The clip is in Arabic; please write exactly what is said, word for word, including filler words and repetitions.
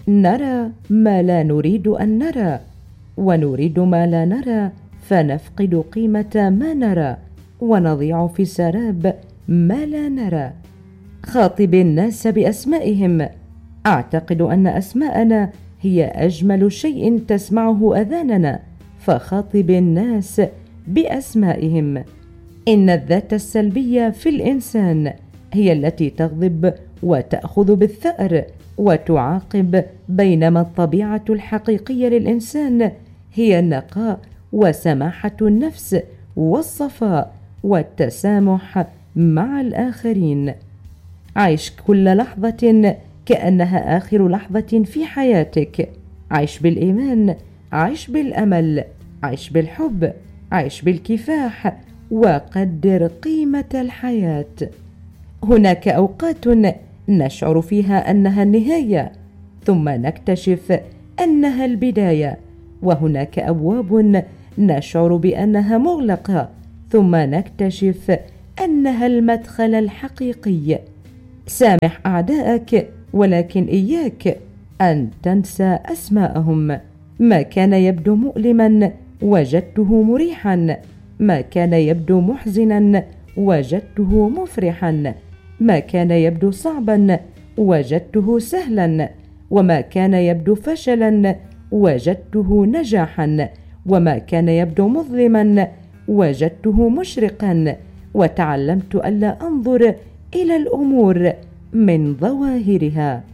نرى ما لا نريد أن نرى، ونريد ما لا نرى، فنفقد قيمة ما نرى، ونضيع في سراب ما لا نرى. خاطب الناس بأسمائهم. أعتقد أن أسماءنا هي أجمل شيء تسمعه أذاننا، فخاطب الناس بأسمائهم. إن الذات السلبية في الإنسان هي التي تغضب وتأخذ بالثأر وتعاقب، بينما الطبيعة الحقيقية للإنسان هي النقاء وسماحة النفس والصفاء والتسامح مع الآخرين. عيش كل لحظة كأنها آخر لحظة في حياتك. عيش بالإيمان، عيش بالأمل، عيش بالحب، عيش بالكفاح، وقدر قيمة الحياة. هناك أوقات نشعر فيها أنها النهاية، ثم نكتشف أنها البداية، وهناك أبواب نشعر بأنها مغلقة، ثم نكتشف أنها المدخل الحقيقي. سامح أعدائك، ولكن إياك أن تنسى أسماءهم. ما كان يبدو مؤلما وجدته مريحا، ما كان يبدو محزنا وجدته مفرحا، ما كان يبدو صعبا وجدته سهلا، وما كان يبدو فشلا وجدته نجاحا، وما كان يبدو مظلما وجدته مشرقا. وتعلمت ألا أنظر إلى الأمور من ظواهرها.